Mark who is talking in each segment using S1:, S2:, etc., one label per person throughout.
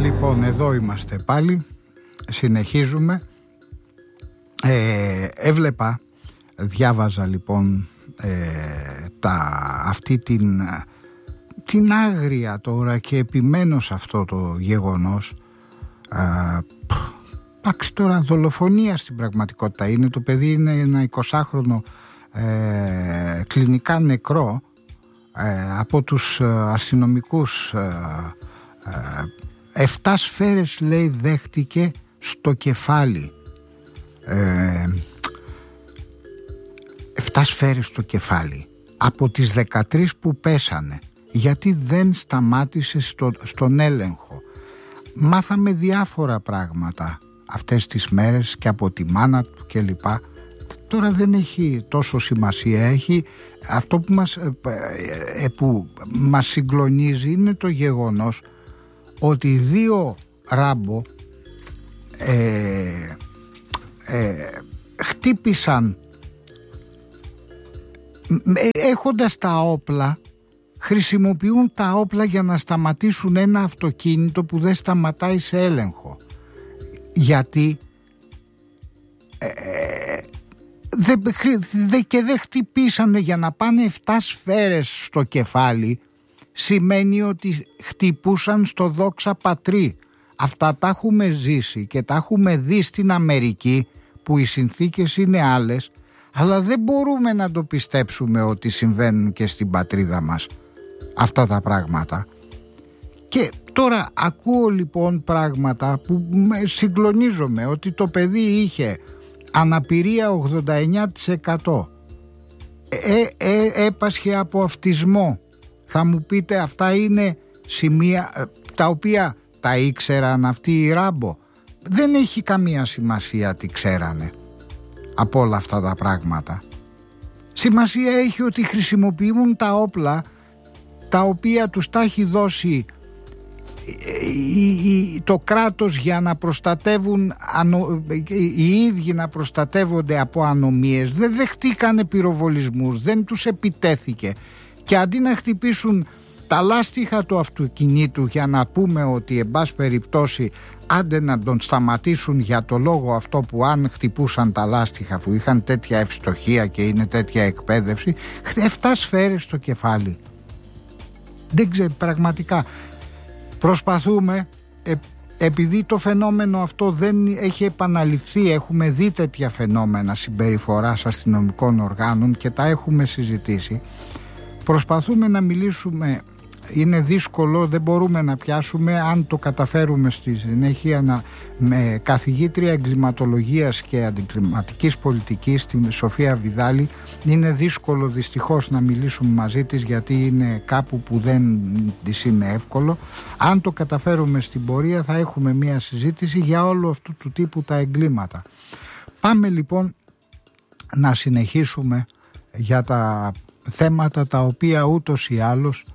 S1: Λοιπόν, εδώ είμαστε πάλι. Συνεχίζουμε. Διάβαζα λοιπόν αυτή την άγρια τώρα και επιμένω σε αυτό το γεγονός. Εντάξει, τώρα δολοφονία στην πραγματικότητα είναι. Το παιδί είναι ένα 20χρονο κλινικά νεκρό από τους αστυνομικούς. 7 σφαίρες λέει δέχτηκε στο κεφάλι. 7 σφαίρες στο κεφάλι από τις 13 που πέσανε. Γιατί δεν σταμάτησε στον έλεγχο. Μάθαμε διάφορα πράγματα αυτές τις μέρες και από τη μάνα του κλπ. Τώρα δεν έχει τόσο σημασία. Έχει αυτό που μας συγκλονίζει είναι το γεγονός ότι 2 Ράμπο χτύπησαν έχοντας τα όπλα, χρησιμοποιούν τα όπλα για να σταματήσουν ένα αυτοκίνητο που δεν σταματάει σε έλεγχο. Γιατί δεν χτυπήσανε για να πάνε 7 σφαίρες στο κεφάλι. Σημαίνει ότι χτυπούσαν στο δόξα πατρί. Αυτά τα έχουμε ζήσει και τα έχουμε δει στην Αμερική, που οι συνθήκες είναι άλλες, αλλά δεν μπορούμε να το πιστέψουμε ότι συμβαίνουν και στην πατρίδα μας αυτά τα πράγματα. Και τώρα ακούω λοιπόν πράγματα που συγκλονίζομαι, ότι το παιδί είχε αναπηρία 89%, έπασχε από αυτισμό. Θα μου πείτε, αυτά είναι σημεία τα οποία τα ήξεραν αυτοί οι Ράμπο? Δεν έχει καμία σημασία τι ξέρανε από όλα αυτά τα πράγματα. Σημασία έχει ότι χρησιμοποιούν τα όπλα τα οποία τους τα έχει δώσει το κράτος για να προστατεύουν, οι ίδιοι να προστατεύονται από ανομίες. Δεν δεχτήκανε πυροβολισμούς, δεν τους επιτέθηκε. Και αντί να χτυπήσουν τα λάστιχα του αυτοκινήτου για να πούμε ότι εν πάση περιπτώσει άντε να τον σταματήσουν για το λόγο αυτό, που αν χτυπούσαν τα λάστιχα που είχαν τέτοια ευστοχία και είναι τέτοια εκπαίδευση, 7 σφαίρες στο κεφάλι. Δεν ξέρω, πραγματικά προσπαθούμε, επειδή το φαινόμενο αυτό δεν έχει επαναληφθεί, έχουμε δει τέτοια φαινόμενα συμπεριφοράς αστυνομικών οργάνων και τα έχουμε συζητήσει. Προσπαθούμε να μιλήσουμε, είναι δύσκολο, δεν μπορούμε να πιάσουμε. Αν το καταφέρουμε στη συνέχεια με καθηγήτρια εγκληματολογίας και αντιγκληματικής πολιτικής, τη Σοφία Βιδάλη, είναι δύσκολο δυστυχώς να μιλήσουμε μαζί της, γιατί είναι κάπου που δεν της είναι εύκολο. Αν το καταφέρουμε στην πορεία θα έχουμε μια συζήτηση για όλο αυτού του τύπου τα εγκλήματα. Πάμε λοιπόν να συνεχίσουμε για τα θέματα τα οποία ούτως ή άλλως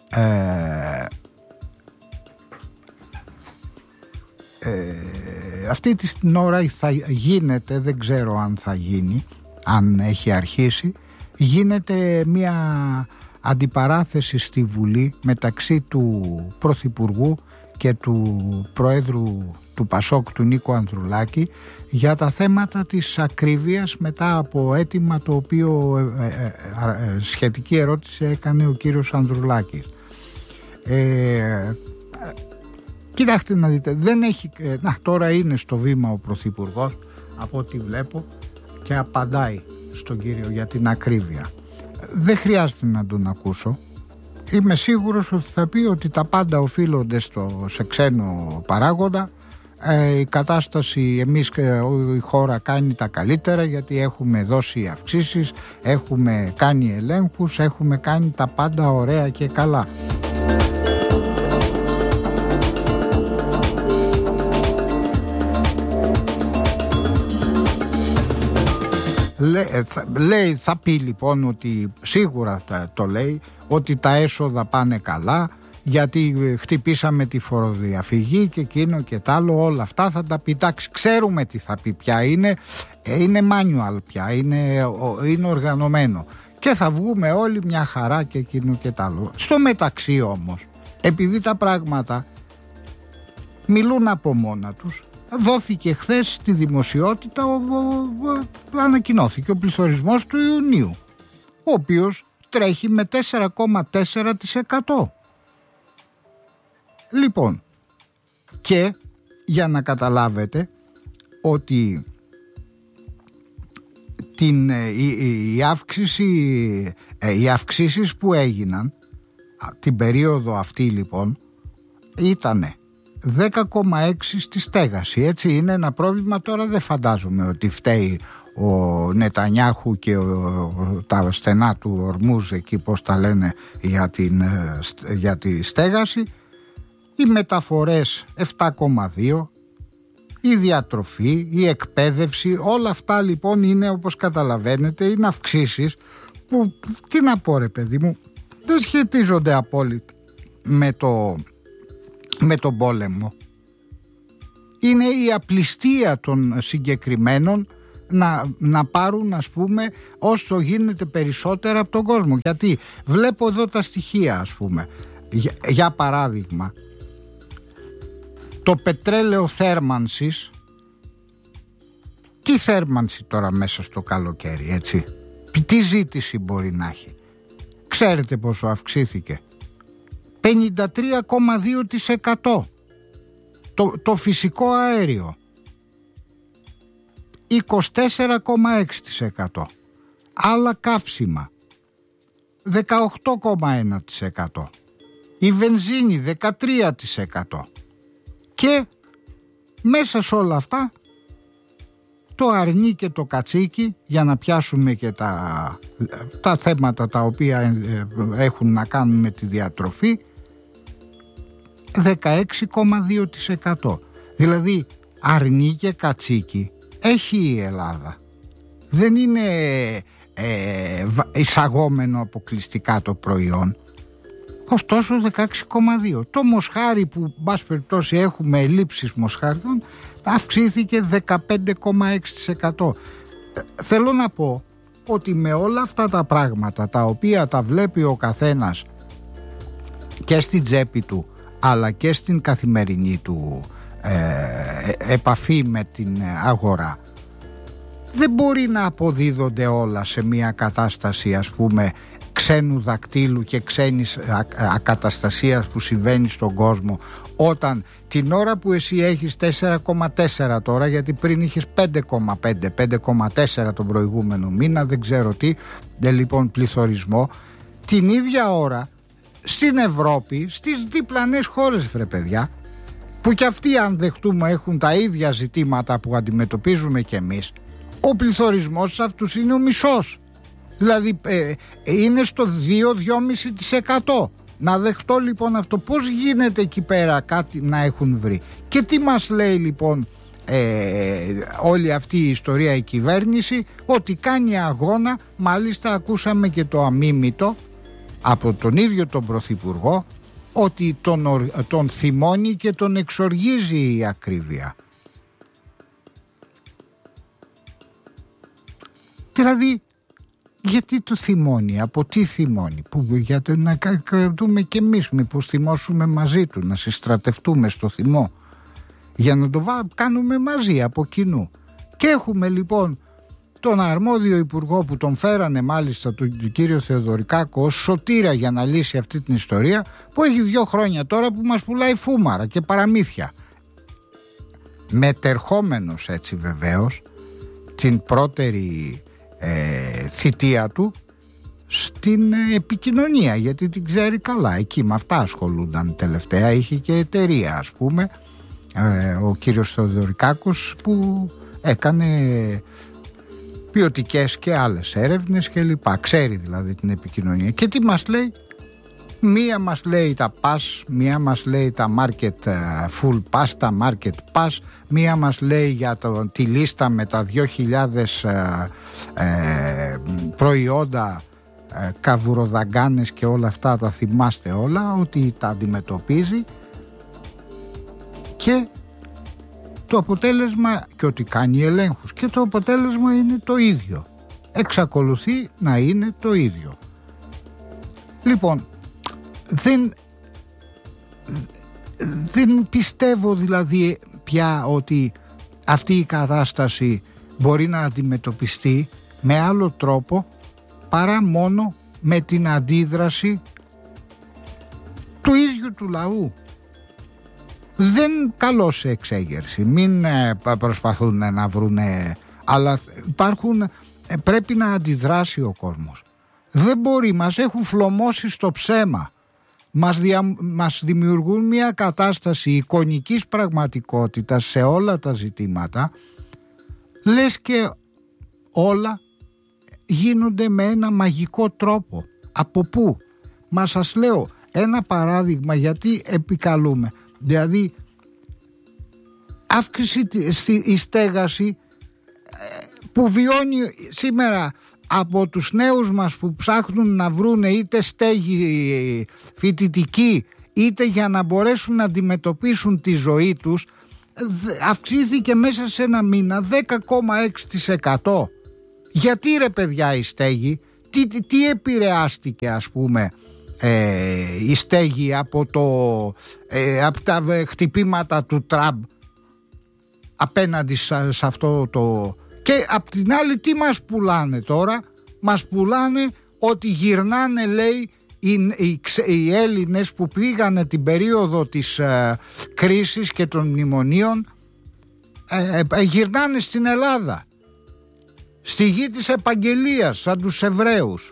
S1: αυτή την ώρα θα γίνεται, δεν ξέρω αν θα γίνει, αν έχει αρχίσει, γίνεται μια αντιπαράθεση στη Βουλή μεταξύ του Πρωθυπουργού και του Προέδρου του Πασόκ, του Νίκο Ανδρουλάκη, για τα θέματα της ακρίβειας, μετά από αίτημα το οποίο σχετική ερώτηση έκανε ο κύριος Ανδρουλάκης. Κοιτάξτε να δείτε, δεν έχει, τώρα είναι στο βήμα ο Πρωθυπουργός από ό,τι βλέπω και απαντάει στον κύριο για την ακρίβεια. Δεν χρειάζεται να τον ακούσω. Είμαι σίγουρος ότι θα πει ότι τα πάντα οφείλονται σε ξένο παράγοντα. Η κατάσταση, εμείς η χώρα κάνει τα καλύτερα γιατί έχουμε δώσει αυξήσεις, έχουμε κάνει ελέγχους, έχουμε κάνει τα πάντα ωραία και καλά. Θα πει λοιπόν ότι σίγουρα το λέει ότι τα έσοδα πάνε καλά, γιατί χτυπήσαμε τη φοροδιαφυγή και εκείνο και τ' άλλο, όλα αυτά θα τα πει. Εντάξει, ξέρουμε τι θα πει πια, είναι manual πια, είναι οργανωμένο και θα βγούμε όλοι μια χαρά και εκείνο και τ' άλλο. Στο μεταξύ όμως, επειδή τα πράγματα μιλούν από μόνα τους. Δόθηκε χθες στη δημοσιότητα, ανακοινώθηκε ο πληθωρισμός του Ιουνίου, ο οποίος τρέχει με 4,4%. Λοιπόν, και για να καταλάβετε ότι οι αυξήσεις που έγιναν την περίοδο αυτή λοιπόν ήτανε 10,6 στη στέγαση. Έτσι είναι ένα πρόβλημα. Τώρα δεν φαντάζομαι ότι φταίει ο Νετανιάχου και τα στενά του Ορμούζ εκεί, πώς τα λένε, για τη στέγαση. Οι μεταφορές 7,2, η διατροφή, η εκπαίδευση, όλα αυτά λοιπόν είναι, όπως καταλαβαίνετε, είναι αυξήσεις που, τι να πω ρε παιδί μου, δεν σχετίζονται απόλυτα με τον πόλεμο. Είναι η απληστία των συγκεκριμένων να πάρουν, ας πούμε, όσο γίνεται περισσότερα από τον κόσμο. Γιατί βλέπω εδώ τα στοιχεία, ας πούμε, για παράδειγμα, το πετρέλαιο θέρμανσης, τι θέρμανση τώρα μέσα στο καλοκαίρι, έτσι, τι ζήτηση μπορεί να έχει? Ξέρετε πόσο αυξήθηκε? 53,2%. Το φυσικό αέριο 24,6%. Άλλα καύσιμα 18,1%. Η βενζίνη 13%. Και μέσα σε όλα αυτά το αρνί και το κατσίκι, για να πιάσουμε και τα θέματα τα οποία έχουν να κάνουν με τη διατροφή, 16,2%. Δηλαδή αρνί και κατσίκι έχει η Ελλάδα. Δεν είναι εισαγόμενο αποκλειστικά το προϊόν. Ωστόσο 16,2. Το μοσχάρι, που μπας περιπτώσει έχουμε ελλείψεις μοσχάριων, αυξήθηκε 15,6%. Θέλω να πω ότι με όλα αυτά τα πράγματα, τα οποία τα βλέπει ο καθένας και στην τσέπη του αλλά και στην καθημερινή του επαφή με την αγορά, δεν μπορεί να αποδίδονται όλα σε μια κατάσταση, ας πούμε, ξένου δακτύλου και ξένης ακαταστασίας που συμβαίνει στον κόσμο, όταν την ώρα που εσύ έχεις 4,4 τώρα, γιατί πριν είχες 5,4 τον προηγούμενο μήνα, δεν ξέρω τι, λοιπόν, πληθωρισμό, την ίδια ώρα στην Ευρώπη, στις διπλανές χώρες, βρε παιδιά, που κι αυτοί, αν δεχτούμε, έχουν τα ίδια ζητήματα που αντιμετωπίζουμε κι εμείς, ο πληθωρισμός σε αυτούς είναι ο μισός. Δηλαδή είναι στο 2-2,5%. Να δεχτώ λοιπόν αυτό. Πώς γίνεται εκεί πέρα κάτι να έχουν βρει? Και τι μας λέει λοιπόν όλη αυτή η ιστορία η κυβέρνηση? Ότι κάνει αγώνα. Μάλιστα ακούσαμε και το αμίμητο από τον ίδιο τον Πρωθυπουργό, ότι τον θυμώνει και τον εξοργίζει η ακρίβεια. Δηλαδή, γιατί το θυμώνει, από τι θυμώνει, γιατί να δούμε κι εμείς μήπως θυμώσουμε μαζί του, να συστρατευτούμε στο θυμό, για να το κάνουμε μαζί από κοινού. Και έχουμε λοιπόν τον αρμόδιο υπουργό, που τον φέρανε μάλιστα τον κύριο Θεοδωρικάκο ως σωτήρα για να λύσει αυτή την ιστορία, που έχει 2 χρόνια τώρα που μας πουλάει φούμαρα και παραμύθια, μετερχόμενος έτσι βεβαίως την πρώτερη θητεία του στην επικοινωνία, γιατί την ξέρει καλά, εκεί με αυτά ασχολούνταν τελευταία, είχε και εταιρεία, ας πούμε, ο κύριος Θεοδωρικάκος, που έκανε ποιοτικές και άλλες έρευνες και λοιπά, ξέρει δηλαδή την επικοινωνία. Και τι μας λέει? Μία μας λέει τα pass, μία μας λέει τα market full pass, τα market pass, μία μας λέει για τη λίστα με τα 2.000 προϊόντα, καβουροδαγκάνες και όλα αυτά, τα θυμάστε όλα, ότι τα αντιμετωπίζει, και το αποτέλεσμα, και ότι κάνει ελέγχους, και το αποτέλεσμα είναι το ίδιο, εξακολουθεί να είναι το ίδιο. Δεν πιστεύω δηλαδή πια ότι αυτή η κατάσταση μπορεί να αντιμετωπιστεί με άλλο τρόπο παρά μόνο με την αντίδραση του ίδιου του λαού. Δεν καλό σε εξέγερση, μην προσπαθούν να βρουνε, αλλά πρέπει να αντιδράσει ο κόσμος. Δεν μπορεί, μας έχουν φλωμώσει στο ψέμα. Μας δημιουργούν μια κατάσταση εικονικής πραγματικότητας σε όλα τα ζητήματα, λες και όλα γίνονται με ένα μαγικό τρόπο. Από πού? Μα σας λέω ένα παράδειγμα, γιατί επικαλούμε. Δηλαδή αύξηση η στέγαση που βιώνει σήμερα από τους νέους μας που ψάχνουν να βρούνε είτε στέγη φοιτητική είτε για να μπορέσουν να αντιμετωπίσουν τη ζωή τους, αυξήθηκε μέσα σε ένα μήνα 10,6%. Γιατί ρε παιδιά η στέγη, τι επηρεάστηκε ας πούμε η στέγη από τα χτυπήματα του Τραμπ απέναντι σε αυτό το... Και απ' την άλλη τι μας πουλάνε τώρα? Μας πουλάνε ότι γυρνάνε, λέει, οι Έλληνες που πήγανε την περίοδο της κρίσης και των μνημονίων, γυρνάνε στην Ελλάδα, στη γη της επαγγελίας, σαν τους Εβραίους.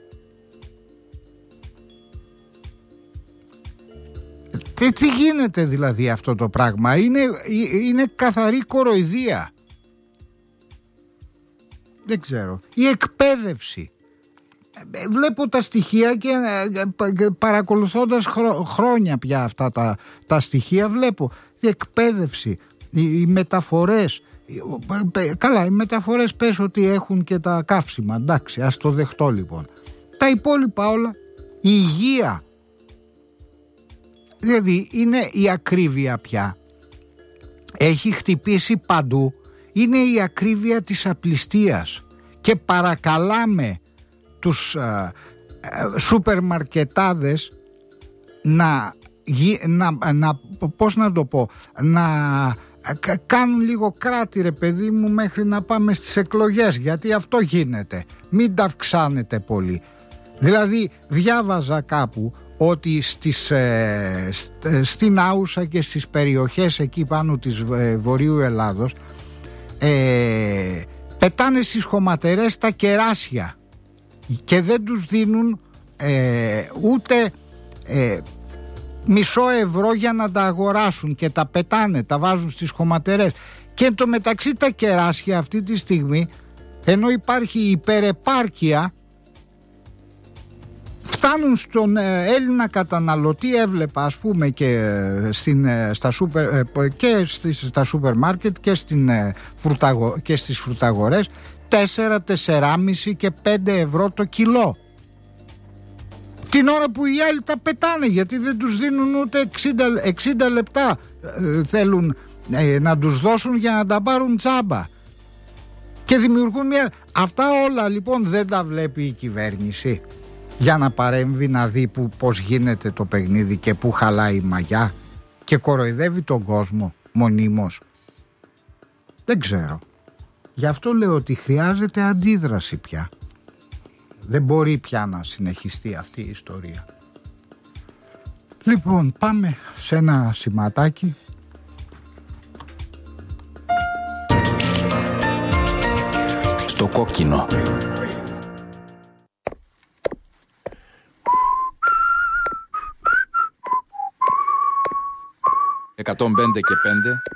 S1: Τι γίνεται δηλαδή αυτό το πράγμα? Είναι καθαρή κοροϊδία. Δεν ξέρω. Η εκπαίδευση. Βλέπω τα στοιχεία και παρακολουθώντας χρόνια πια αυτά τα στοιχεία, βλέπω η εκπαίδευση, οι μεταφορές. Καλά, οι μεταφορές πες ότι έχουν και τα καύσιμα, εντάξει, ας το δεχτώ λοιπόν. Τα υπόλοιπα όλα, η υγεία. Δηλαδή είναι η ακρίβεια πια. Έχει χτυπήσει παντού. Είναι η ακρίβεια της απληστίας. Και παρακαλάμε τους σούπερ μαρκετάδες πώς να το πω, να κάνουν λίγο κράτη ρε παιδί μου μέχρι να πάμε στις εκλογές, γιατί αυτό γίνεται. Μην τα αυξάνετε πολύ. Δηλαδή διάβαζα κάπου ότι στην Άουσα και στις περιοχές εκεί πάνω της Βορείου Ελλάδος πετάνε στις χωματερές τα κεράσια και δεν τους δίνουν ούτε μισό ευρώ για να τα αγοράσουν και τα πετάνε, τα βάζουν στις χωματερές. Και εν τω μεταξύ τα κεράσια αυτή τη στιγμή, ενώ υπάρχει υπερεπάρκεια, φτάνουν στον Έλληνα καταναλωτή. Έβλεπα ας πούμε και στα σούπερ μάρκετ και στις φρουταγορές 4, 4,5 και 5 ευρώ το κιλό, την ώρα που οι άλλοι τα πετάνε γιατί δεν τους δίνουν ούτε 60 λεπτά θέλουν να τους δώσουν για να τα πάρουν τσάμπα και δημιουργούν αυτά όλα. Λοιπόν δεν τα βλέπει η κυβέρνηση για να παρέμβει να δει πώς γίνεται το παιχνίδι και που χαλάει η μαγιά και κοροϊδεύει τον κόσμο μονίμως? Δεν ξέρω. Γι' αυτό λέω ότι χρειάζεται αντίδραση πια. Δεν μπορεί πια να συνεχιστεί αυτή η ιστορία. Λοιπόν, πάμε σε ένα σηματάκι.
S2: Στο κόκκινο. «105 και 5